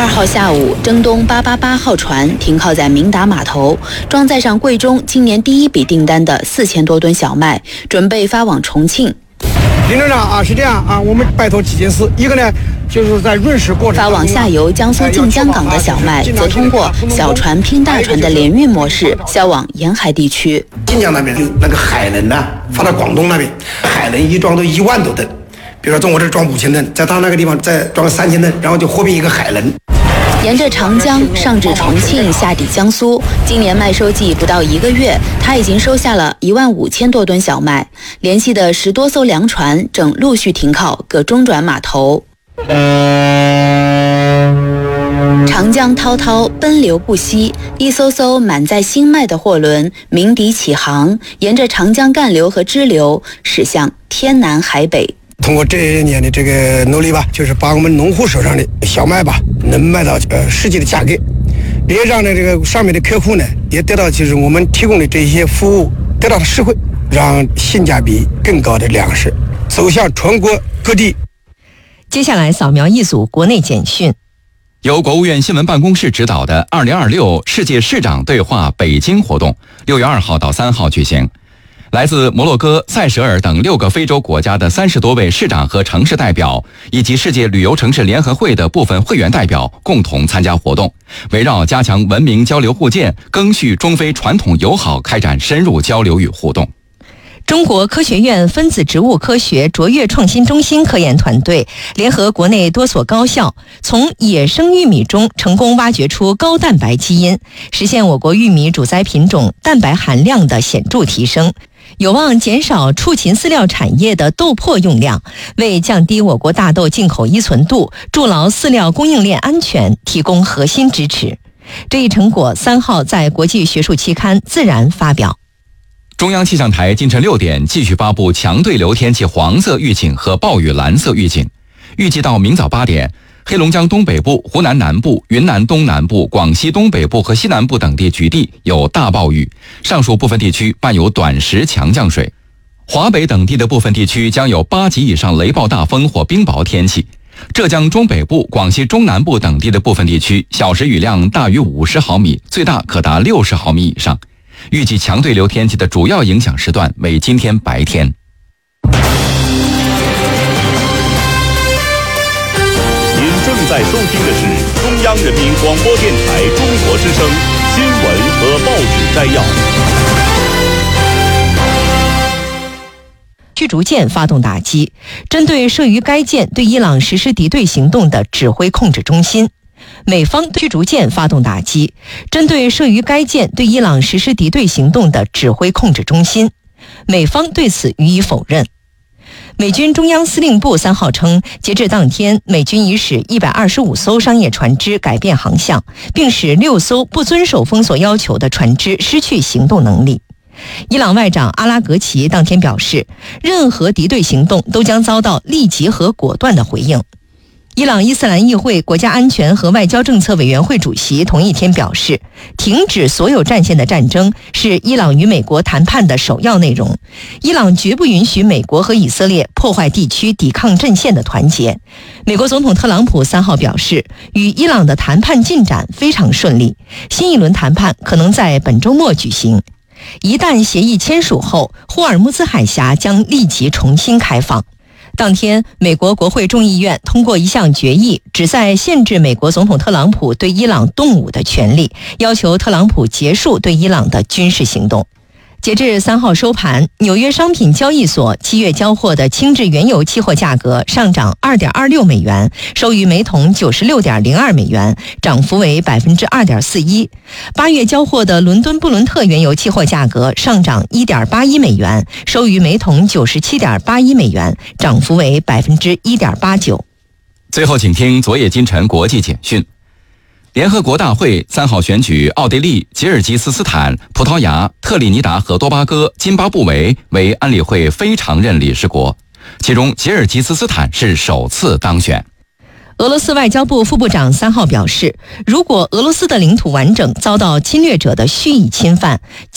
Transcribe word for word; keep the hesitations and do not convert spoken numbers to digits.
二号下午，征东八八八号船停靠在明达码头，装载上贵中今年第一笔订单的四千多吨小麦，准备发往重庆。 林站长啊，是这样啊，我们拜托几件事，一个呢，就是在润时过程发往下游江苏晋江港的小麦，则通过小船拼大船的联运模式销往沿海地区。 晋江那边那个海能呢，发到广东那边，海能一装都一万多吨，比如说中国这装五千吨，在他那个地方再装三千吨，然后就合并一个海能。 沿着长江上至重庆，下抵江苏。今年麦收季不到一个月，他已经收下了一万五千多吨小麦。联系的十多艘粮船正陆续停靠各中转码头。长江滔滔，奔流不息，一艘艘满载新麦的货轮鸣笛起航，沿着长江干流和支流驶向天南海北。 通过这些年的这个努力吧，就是把我们农户手上的小麦吧，能卖到呃实际的价格，也让呢这个上面的客户呢也得到就是我们提供的这些服务得到了实惠，让性价比更高的粮食走向全国各地。 接下来扫描一组国内简讯。 由国务院新闻办公室指导的二零二六世界市长对话北京活动，六月二号到三号举行。来自摩洛哥、塞舌尔等六个非洲国家的三十多位市长和城市代表，以及世界旅游城市联合会的部分会员代表共同参加活动，围绕加强文明交流互鉴、赓续中非传统友好开展深入交流与互动。 中国科学院分子植物科学卓越创新中心科研团队联合国内多所高校，从野生玉米中成功挖掘出高蛋白基因，实现我国玉米主栽品种蛋白含量的显著提升，有望减少畜禽饲料产业的豆粕用量，为降低我国大豆进口依存度、筑牢饲料供应链安全提供核心支持。这一成果三号在国际学术期刊《自然》发表。 中央气象台今晨六点继续发布强对流天气黄色预警和暴雨蓝色预警，预计到明早八点，黑龙江东北部、湖南南部、云南东南部、广西东北部和西南部等地局地有大暴雨，上述部分地区伴有短时强降水。华北等地的部分地区将有八级以上雷暴大风或冰雹天气。浙江中北部、广西中南部等地的部分地区小时雨量大于五十毫米，最大可达六十毫米以上。预计强对流天气的主要影响时段为今天白天。 您正在收听的是中央人民广播电台中国之声新闻和报纸摘要。 驱逐舰发动打击，针对设于该舰对伊朗实施敌对行动的指挥控制中心。美方驱逐舰发动打击，针对设于该舰对伊朗实施敌对行动的指挥控制中心，美方对此予以否认。美军中央司令部三号称，截至当天，美军已使一百二十五艘商业船只改变航向，并使六艘不遵守封锁要求的船只失去行动能力。伊朗外长阿拉格齐当天表示，任何敌对行动都将遭到立即和果断的回应。伊朗伊斯兰议会国家安全和外交政策委员会主席同一天表示，停止所有战线的战争是伊朗与美国谈判的首要内容。伊朗绝不允许美国和以色列破坏地区抵抗阵线的团结。美国总统特朗普三号表示，与伊朗的谈判进展非常顺利，新一轮谈判可能在本周末举行。一旦协议签署后，霍尔木兹海峡将立即重新开放。当天，美国国会众议院通过一项决议，旨在限制美国总统特朗普对伊朗动武的权利，要求特朗普结束对伊朗的军事行动。截至三号收盘，纽约商品交易所七月交货的轻质原油期货价格上涨 二点二六美元，收于每桶 九十六点零二美元，涨幅为 百分之二点四一。八月交货的伦敦布伦特原油期货价格上涨 一点八一美元，收于每桶 九十七点八一美元，涨幅为 百分之一点八九。 最后请听昨夜今晨国际简讯。联合国大会三号选举奥地利、吉尔吉斯斯坦、葡萄牙、特立尼达和多巴哥、津巴布韦为安理会非常任理事国，其中吉尔吉斯斯坦是首次当选。 俄罗斯外交部副部长三号表示，如果俄罗斯的领土完整遭到侵略者的蓄意侵犯，